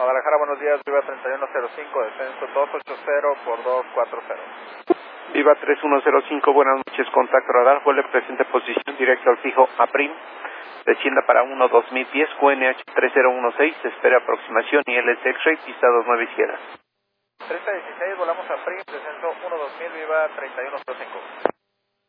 Guadalajara, buenos días, Viva 3105, descenso 280 por 240. Viva 3105, buenas noches, contacto radar, vuelo presente posición directo al fijo APRIM, descienda para 1-2000 pies, QNH 3016, espera aproximación y LS X-Ray, pista 29 izquierda. 3016, volamos a APRIM, descenso 1-2000, Viva 3105.